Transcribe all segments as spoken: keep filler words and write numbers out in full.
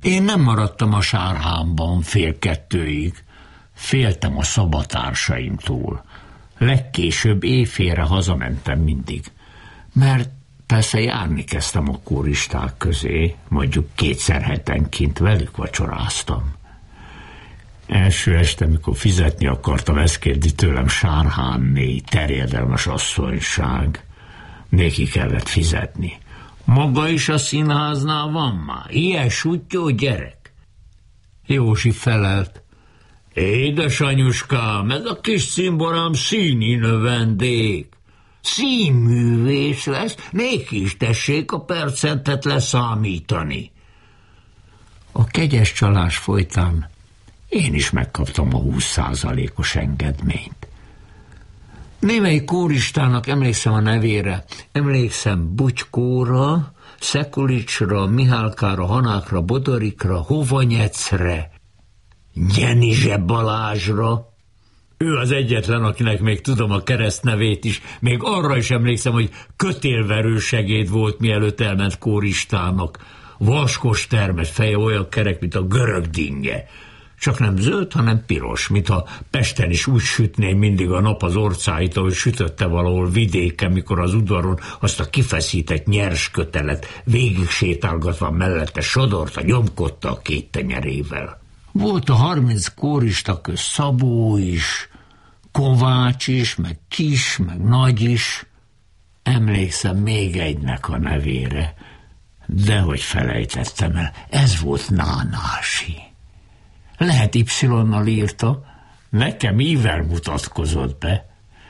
Én nem maradtam a sárhámban fél kettőig. Féltem a szabatársaimtól. Legkésőbb éjfélre hazamentem mindig. Mert persze járni kezdtem a kóristák közé, mondjuk kétszer hetenként velük vacsoráztam. Első este, mikor fizetni akartam, ezt kérdi tőlem Sárhánné, terjedelmes asszonyság. Néki kellett fizetni. Maga is a színháznál van már? Ilyen suttyó gyerek? Józsi felelt. Édesanyuskám, ez a kis cimborám színi növendék. Színművész lesz, néki is tessék a percentet leszámítani. A kegyes csalás folytán én is megkaptam a húsz százalékos engedményt. Némelyik kóristának emlékszem a nevére, emlékszem Butykóra, Szekulicsra, Mihálkára, Hanákra, Bodorikra, Hovanyecre, Gyenizse Balázsra. Ő az egyetlen, akinek még tudom a keresztnevét is, még arra is emlékszem, hogy kötélverősegéd volt, mielőtt elment kóristának. Vaskos termet feje, olyan kerek, mint a görög dinnye. Csak nem zöld, hanem piros, mintha Pesten is úgy sütné mindig a nap az orcáit, ahogy sütötte valahol vidéken, mikor az udvaron azt a kifeszített nyers kötelet végig sétálgatva mellette sodorta, nyomkodta a két tenyerével. Volt a harminc kórista köz Szabó is, Kovács is, meg Kis, meg Nagy is. Emlékszem még egynek a nevére, dehogy felejtettem el, ez volt Nánási. Lehet Y-nal írta, nekem ível mutatkozott be.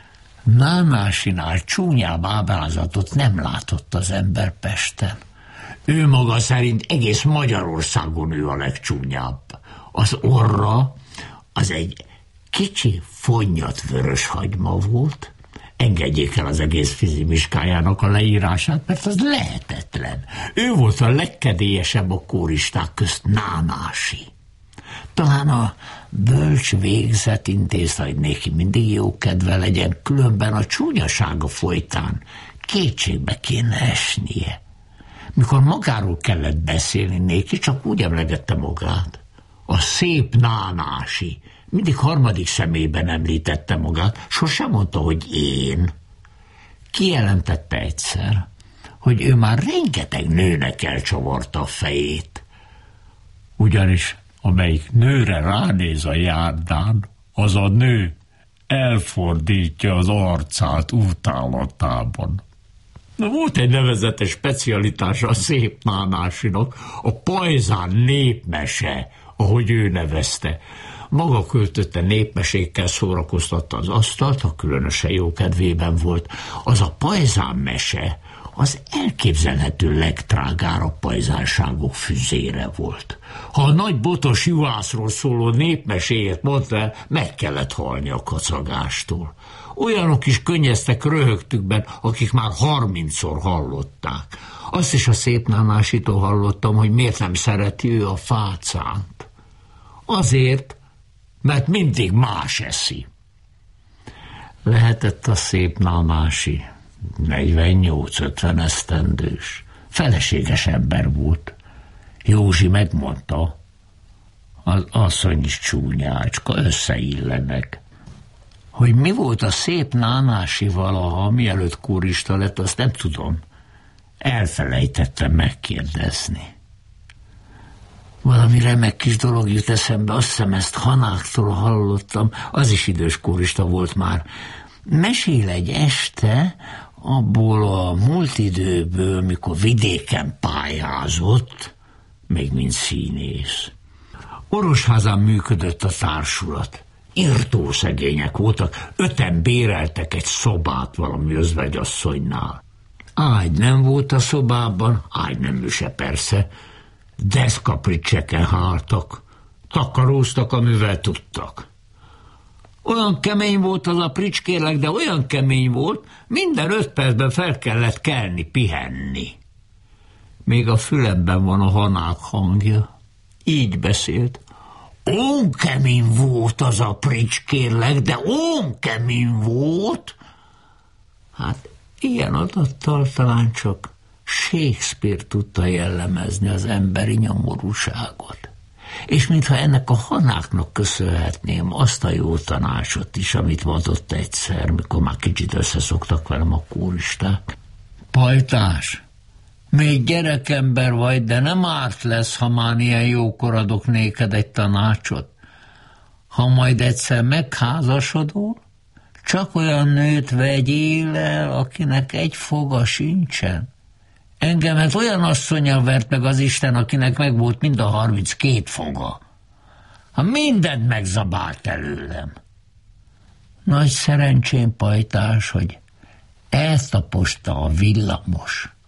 Nánásinál csúnyább ábrázatot nem látott az ember Pesten. Ő maga szerint egész Magyarországon ő a legcsúnyább. Az orra az egy kicsi, fonnyat vörös hagyma volt. Engedjék el az egész fizimiskájának a leírását, mert az lehetetlen. Ő volt a legkedélyesebb a kóristák közt, Nánási. Talán a bölcs végzet intézte, hogy néki mindig jó kedve legyen, különben a csúnyasága folytán kétségbe kéne esnie. Mikor magáról kellett beszélni néki, csak úgy emlegette magát. A szép Nánási. Mindig harmadik személyben említette magát, sosem mondta, hogy én. Kijelentette egyszer, hogy ő már rengeteg nőnek elcsavarta a fejét. Ugyanis amelyik nőre ránéz a járdán, az a nő elfordítja az arcát utálatában. Na, volt egy nevezetes specialitása a szép Nánásinak, a pajzán népmese, ahogy ő nevezte. Maga költötte népmesékkel, szórakoztatta az asztalt, ha különösen jó kedvében volt. Az a pajzán mese az elképzelhető legtrágárabb pajzánságok füzére volt. Ha a nagy botos juhászról szóló népmeséjét mondta el, meg kellett halni a kacagástól. Olyanok is könnyeztek röhögtükben, akik már harmincszor hallották. Azt is a szép Nánásitól hallottam, hogy miért nem szereti ő a fácánt. Azért, mert mindig más eszi. Lehetett a szép Nánási negyvennyolc-ötven esztendős. Feleséges ember volt. Józsi megmondta, az asszony is csúnyácska, összeillenek. Hogy mi volt a szép Nánási valaha, mielőtt kórista lett, azt nem tudom. Elfelejtettem megkérdezni. Valami remek kis dolog jut eszembe, azt hiszem ezt Hanáktól hallottam, az is idős kórista volt már. Mesél egy este abból a múlt időből, mikor vidéken pályázott, még mint színész. Orosházán működött a társulat. Irtó szegények voltak, öten béreltek egy szobát valami özvegyasszonynál. Ágy nem volt a szobában, ágynemű se persze, deszkapricseken háltak, takaróztak, amivel tudtak. Olyan kemény volt az a prics, kérlek, de olyan kemény volt, minden öt percben fel kellett kelni, pihenni. Még a fülemben van a Hanák hangja. Így beszélt. Ón kemény volt az a prics, kérlek, de ón kemény volt. Hát ilyen adattal talán csak Shakespeare tudta jellemezni az emberi nyomorúságot. És mintha ennek a hanáknak köszönhetném azt a jó tanácsot is, amit mondott egyszer, mikor már kicsit összeszoktak velem a kóristák. Pajtás, még gyerekember vagy, de nem árt lesz, ha már ilyen jókor adok néked egy tanácsot. Ha majd egyszer megházasodol, csak olyan nőt vegyél el, akinek egy foga sincsen. Engemet olyan asszonnyal vert meg az Isten, akinek meg volt mind a harminckét foga. Ha mindent megzabált előlem. Nagy szerencsém, Pajtás, hogy ezt a posta a villamos.